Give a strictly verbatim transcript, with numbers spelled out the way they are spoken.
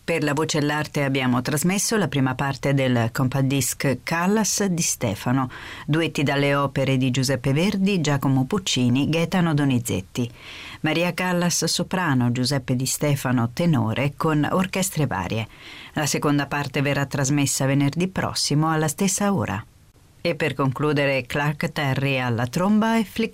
Per la voce e l'arte abbiamo trasmesso la prima parte del compact disc Callas di Stefano, duetti dalle opere di Giuseppe Verdi, Giacomo Puccini, Gaetano Donizetti. Maria Callas soprano, Giuseppe Di Stefano tenore, con orchestre varie. La seconda parte verrà trasmessa venerdì prossimo alla stessa ora. E per concludere Clark Terry alla tromba e Flick